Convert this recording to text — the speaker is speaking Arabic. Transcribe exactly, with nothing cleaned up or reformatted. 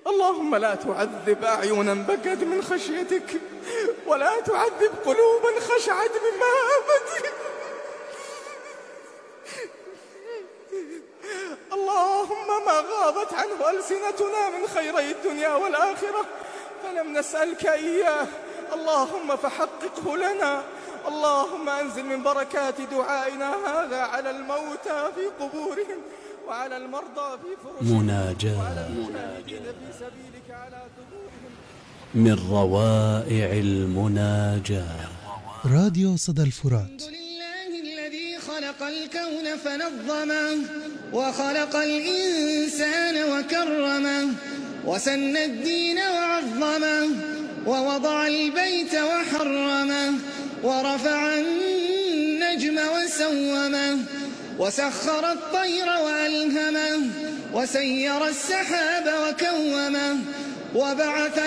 اللهم لا تعذب أعينا بكت من خشيتك، ولا تعذب قلوبا خشعت من مهابتك. اللهم ما غابت عنه ألسنتنا من خيري الدنيا والآخرة فلم نسألك إياه، اللهم فحققه لنا. اللهم أنزل من بركات دعائنا هذا على الموتى في قبورهم، وعلى المرضى في فرشهم، مناجاة وعلى المجاهدين في سبيلك على ثبورهم. من روائع المناجاة. راديو صدى الفرات. الحمد لله الذي خلق الكون فنظمه، وخلق الإنسان وكرمه، وسن الدين وعظمه، ووضع البيت وحرمه، ورفع النجم وسومه، وسخر الطير وألهمه، وسير السحاب وكومه، وبعث